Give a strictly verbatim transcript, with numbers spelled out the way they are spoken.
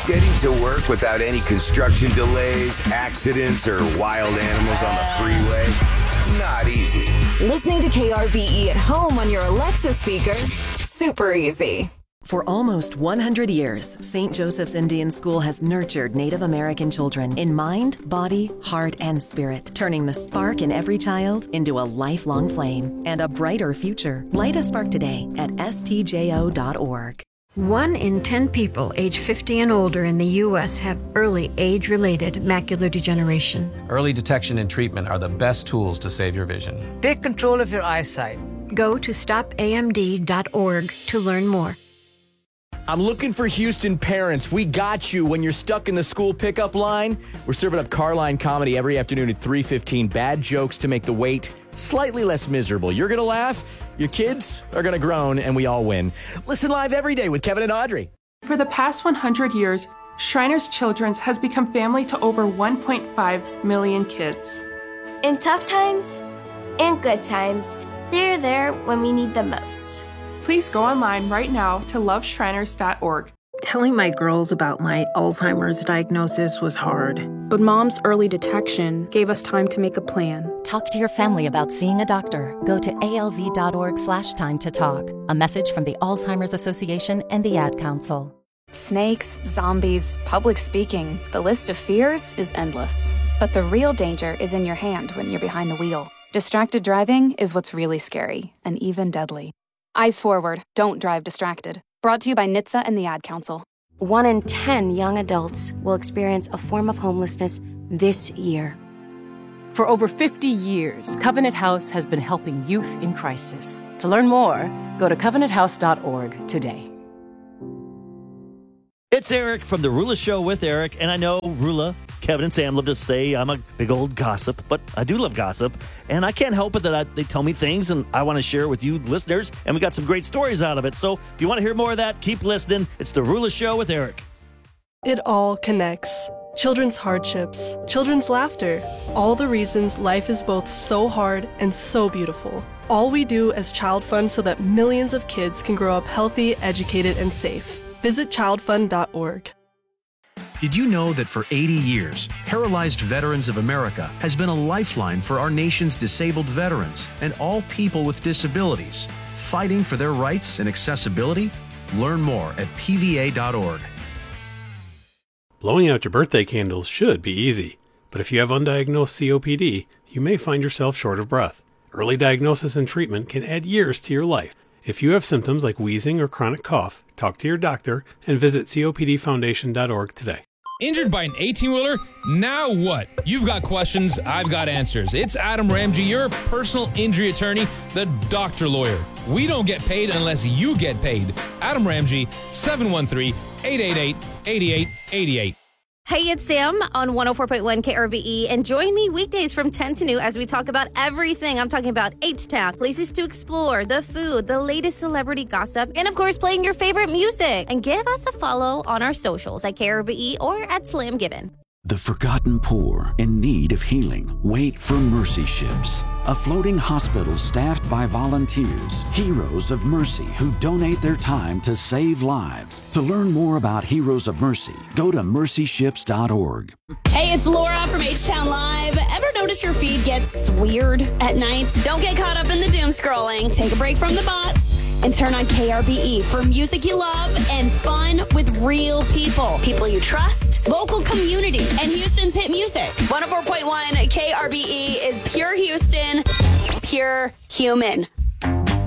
Getting to work without any construction delays, accidents, or wild animals on the freeway? Not easy. Listening to K R V E at home on your Alexa speaker? Super easy. For almost one hundred years, Saint Joseph's Indian School has nurtured Native American children in mind, body, heart, and spirit, turning the spark in every child into a lifelong flame and a brighter future. Light a spark today at S T J O dot org. One in ten people age fifty and older in the U S have early age-related macular degeneration. Early detection and treatment are the best tools to save your vision. Take control of your eyesight. Go to stop A M D dot org to learn more. I'm looking for Houston parents. We got you when you're stuck in the school pickup line. We're serving up Carline comedy every afternoon at three fifteen. Bad jokes to make the wait slightly less miserable. You're going to laugh, your kids are going to groan, and we all win. Listen live every day with Kevin and Audrey. For the past one hundred years, Shriners Children's has become family to over one point five million kids. In tough times and good times, they're there when we need them most. Please go online right now to love shriners dot org. Telling my girls about my Alzheimer's diagnosis was hard. But Mom's early detection gave us time to make a plan. Talk to your family about seeing a doctor. Go to A L Z dot org slash time to talk. A message from the Alzheimer's Association and the Ad Council. Snakes, zombies, public speaking. The list of fears is endless. But the real danger is in your hand when you're behind the wheel. Distracted driving is what's really scary and even deadly. Eyes forward, don't drive distracted. Brought to you by N H T S A and the Ad Council. One in ten young adults will experience a form of homelessness this year. For over fifty years, Covenant House has been helping youth in crisis. To learn more, go to covenant house dot org today. It's Eric from The Rula Show with Eric, and I know Rula, Kevin, and Sam love to say I'm a big old gossip, but I do love gossip, and I can't help it that I, they tell me things, and I want to share with you listeners, and we got some great stories out of it. So if you want to hear more of that, keep listening. It's The Rula Show with Eric. It all connects. Children's hardships, children's laughter, all the reasons life is both so hard and so beautiful. All we do as Child Fund so that millions of kids can grow up healthy, educated, and safe. Visit child fund dot org. Did you know that for eighty years, Paralyzed Veterans of America has been a lifeline for our nation's disabled veterans and all people with disabilities, fighting for their rights and accessibility? Learn more at P V A dot org. Blowing out your birthday candles should be easy, but if you have undiagnosed C O P D, you may find yourself short of breath. Early diagnosis and treatment can add years to your life. If you have symptoms like wheezing or chronic cough, talk to your doctor and visit C O P D foundation dot org today. Injured by an eighteen-wheeler? Now what? You've got questions, I've got answers. It's Adam Ramsey, your personal injury attorney, the doctor lawyer. We don't get paid unless you get paid. Adam Ramsey, seven one three, eight eight eight, eight eight eight eight. Hey, it's Sam on one oh four point one K R V E, and join me weekdays from ten to noon as we talk about everything. I'm talking about H-Town, places to explore, the food, the latest celebrity gossip, and of course, playing your favorite music. And give us a follow on our socials at K R V E or at Slam Given. The forgotten poor in need of healing wait for Mercy Ships, a floating hospital staffed by volunteers, heroes of mercy who donate their time to save lives. To learn more about Heroes of Mercy, go to mercy ships dot org. Hey, it's Laura from H-Town Live. Ever notice your feed gets weird at nights? Don't get caught up in the doom scrolling. Take a break from the bots and turn on K R B E for music you love and fun with real people. People you trust, local community, and Houston's hit music. one oh four point one K R B E is pure Houston, pure human.